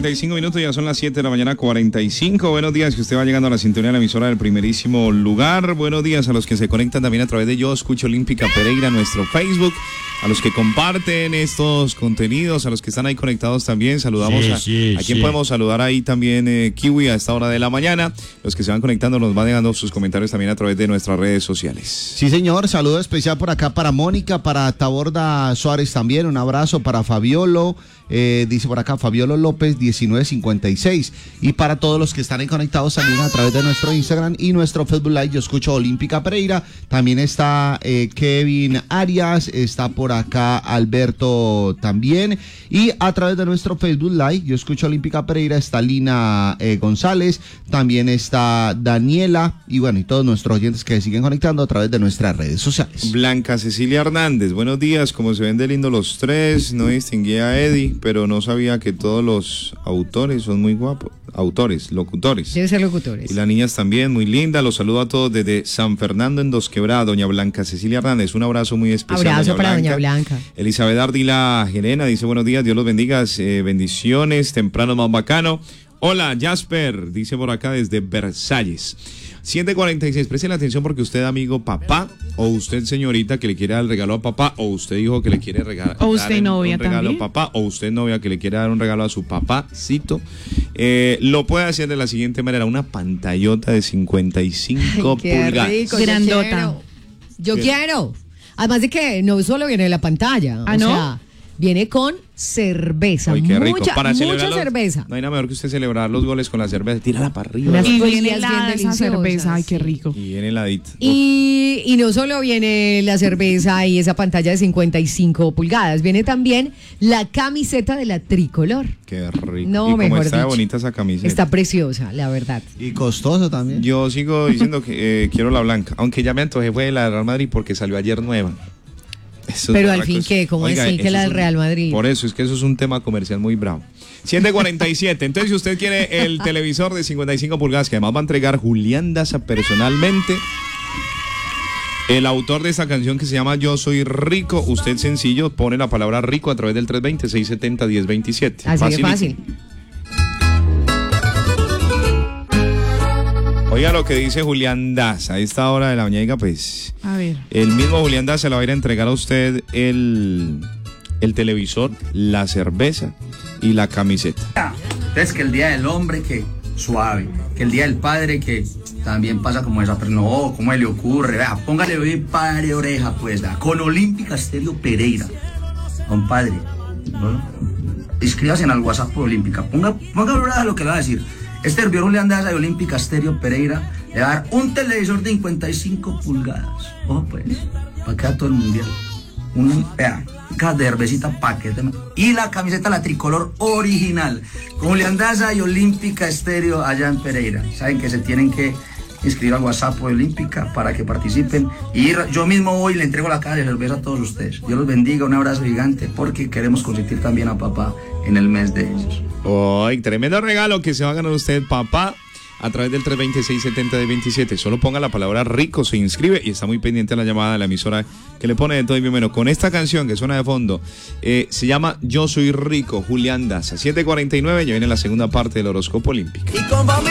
7:45 minutos, ya son las 7 de la mañana, 45. Buenos días, que usted va llegando a la sintonía de la emisora del primerísimo lugar. Buenos días a los que se conectan también a través de Yo Escucho Olímpica Pereira, nuestro Facebook, a los que comparten estos contenidos, a los que están ahí conectados también. Saludamos a quien podemos saludar ahí también, Kiwi, a esta hora de la mañana. Los que se van conectando nos van dejando sus comentarios también a través de nuestras redes sociales. Sí, señor, saludo especial por acá para Mónica, para Taborda Suárez también, un abrazo para Fabiolo. Dice por acá Fabiolo López 1956, y para todos los que están ahí conectados también a través de nuestro Instagram y nuestro Facebook Live Yo Escucho Olímpica Pereira. También está Kevin Arias, está por acá Alberto también, y a través de nuestro Facebook Live Yo Escucho Olímpica Pereira está Lina González, también está Daniela, y bueno, y todos nuestros oyentes que siguen conectando a través de nuestras redes sociales. Blanca Cecilia Hernández, buenos días, como se ven de lindo los tres, no distinguía a Eddie, pero no sabía que todos los autores son muy guapos. Locutores. Debe ser locutores. Y las niñas también, muy lindas. Los saludo a todos desde San Fernando en Dos Quebradas. Doña Blanca Cecilia Hernández, un abrazo muy especial. Abrazo para Doña Blanca. Elizabeth Ardila Gerena dice buenos días, Dios los bendiga, bendiciones, temprano más bacano. Hola, Jasper, dice por acá desde Versalles. 7:46, presten atención porque usted, amigo papá, o usted, señorita, que le quiere dar el regalo a papá, o usted, hijo, que le quiere regalar o usted, novia, un regalo también. a papá, o usted, novia, que le quiere dar un regalo a su papacito, lo puede hacer de la siguiente manera: una pantallota de 55 pulgadas. Rico, grandota. Yo quiero. Además de que no solo viene la pantalla, ¿Ah, no? O sea, viene con cerveza. Ay, qué rico. Mucha cerveza. No hay nada mejor que usted celebrar los goles con la cerveza. Tírala para arriba. Y Pues viene bien helada esa deliciosas, cerveza, ay, qué sí. rico. Y viene heladita. Y no solo viene la cerveza y esa pantalla de 55 pulgadas, viene también la camiseta de la tricolor. Qué rico. No, y como mejor está de dicho. bonita esa camiseta. Está preciosa, la verdad. Y costoso también. Yo sigo diciendo que quiero la blanca, aunque ya me antojé fue de la del Real Madrid porque salió ayer nueva. Pero al fin, ¿qué? ¿Cómo decir que la del Real Madrid? Por eso, es que eso es un tema comercial muy bravo. 7:47. Entonces, si usted quiere el televisor de 55 pulgadas, que además va a entregar Julián Daza personalmente, el autor de esa canción que se llama Yo Soy Rico, usted sencillo pone la palabra rico a través del 320-670-1027. Así de fácil. Oiga lo que dice Julián Daza a esta hora de la mañana, pues. A ver. El mismo Julián Daza le va a ir a entregar a usted el televisor, la cerveza y la camiseta. Entonces que el día del hombre que suave, que el día del padre que también pasa como esa, pero no, ¿cómo le ocurre? Vea, póngale hoy padre oreja, pues, vea, con Olímpica Estéreo Pereira, compadre, ¿no? Inscríbase en el WhatsApp por Olímpica, ponga oreja lo que le va a decir. Este servidor Julián Daza de Olímpica Estéreo Pereira le va a dar un televisor de 55 pulgadas. Ojo pues, para que a todo el mundial. Vea, cada de cervecita paquete. Y la camiseta, la tricolor original. Con Julián Daza y Olímpica Estéreo allá en Pereira. Saben que se tienen que inscribir al WhatsApp por Olímpica para que participen. Y yo mismo voy y le entrego la caja de cerveza a todos ustedes. Dios los bendiga, un abrazo gigante, porque queremos consentir también a papá en el mes de ellos. ¡Ay, tremendo regalo que se va a ganar usted, papá! A través del 320-670-1027. Solo ponga la palabra rico, se inscribe y está muy pendiente a la llamada de la emisora que le pone de todo y bien menos. Con esta canción que suena de fondo, se llama Yo Soy Rico, Julián Daza. 7:49, ya viene la segunda parte del horóscopo olímpico.